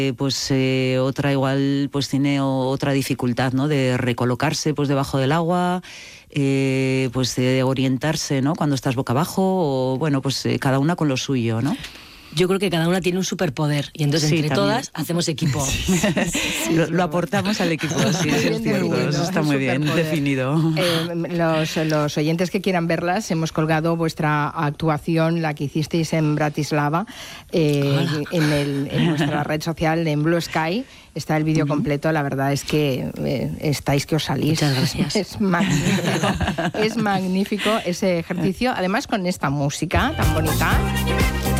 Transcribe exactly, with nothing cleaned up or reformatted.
Eh, pues eh, otra igual pues tiene otra dificultad, ¿no? De recolocarse pues debajo del agua, eh, pues de orientarse, ¿no? Cuando estás boca abajo, o bueno, pues eh, cada una con lo suyo, ¿no? Yo creo que cada una tiene un superpoder y entonces sí, entre también. Todas hacemos equipo. Sí, sí, lo, lo aportamos al equipo, sí, es cierto, eso está muy bien definido. Eh, los, los oyentes que quieran verlas, hemos colgado vuestra actuación, la que hicisteis en Bratislava, eh, en, el, en nuestra red social, en Blue Sky. Está el vídeo uh-huh. completo, la verdad es que eh, estáis que os salís. Muchas gracias. Es magnífico, es magnífico ese ejercicio, además con esta música tan bonita.